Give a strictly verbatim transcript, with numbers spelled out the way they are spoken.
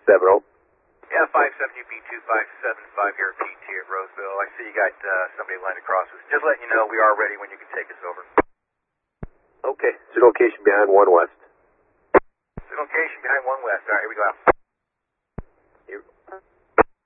seven zero. Yeah, five seven U P two five seven five here at P T at Roseville. I see you got uh, somebody lined across us. Just letting you know we are ready when you can take us over. Okay, so location behind one west. So location behind one west. All right, here we go out. Here.